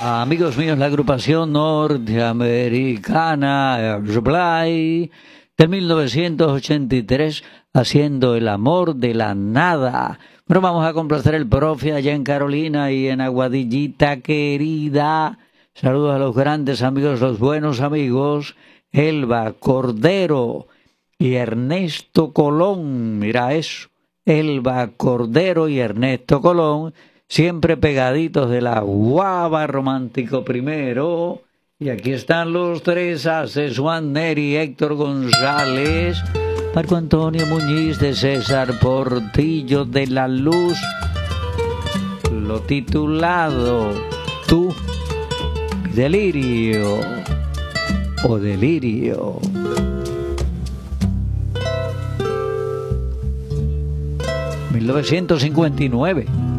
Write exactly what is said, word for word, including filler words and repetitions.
Amigos míos, la agrupación norteamericana Air Supply de mil novecientos ochenta y tres, haciendo el amor de la nada. Bueno, vamos a complacer el profe allá en Carolina y en Aguadillita querida. Saludos a los grandes amigos, los buenos amigos, Elba Cordero y Ernesto Colón. Mira eso, Elba Cordero y Ernesto Colón, siempre pegaditos de la guava romántico primero. Y aquí están los tres haces, Juan Neri, Héctor González, Marco Antonio Muñiz de César Portillo de la Luz. Lo titulado Tú, Delirio o Delirio. mil novecientos cincuenta y nueve.